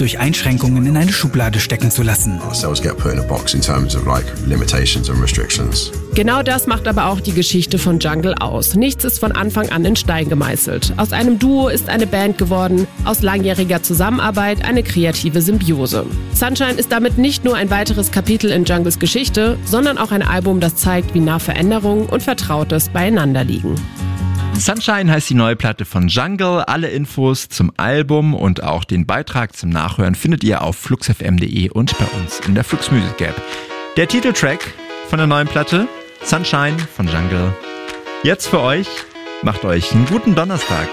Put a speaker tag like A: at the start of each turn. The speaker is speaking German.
A: durch Einschränkungen in eine Schublade stecken zu lassen.
B: Ourselves get put in a box in terms of like limitations and restrictions.
C: Genau das macht aber auch die Geschichte von Jungle aus. Nichts ist von Anfang an in Stein gemeißelt. Aus einem Duo ist eine Band geworden, aus langjähriger Zusammenarbeit eine kreative Symbiose. Sunshine ist damit nicht nur ein weiteres Kapitel in Jungles Geschichte, sondern auch ein Album, das zeigt, wie nah Veränderung und Vertrautes beieinander liegen.
D: Sunshine heißt die neue Platte von Jungle. Alle Infos zum Album und auch den Beitrag zum Nachhören findet ihr auf fluxfm.de und bei uns in der Flux Music App. Der Titeltrack von der neuen Platte, Sunshine von Jungle. Jetzt für euch, macht euch einen guten Donnerstag.